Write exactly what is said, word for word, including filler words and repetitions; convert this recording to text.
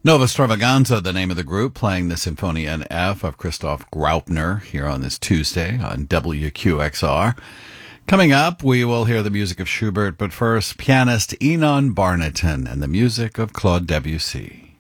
Nova Stravaganza, the name of the group, playing the Symphonia in F of Christoph Graupner here on this Tuesday on W Q X R. Coming up, we will hear the music of Schubert, but first, pianist Enon Barnaton and the music of Claude Debussy.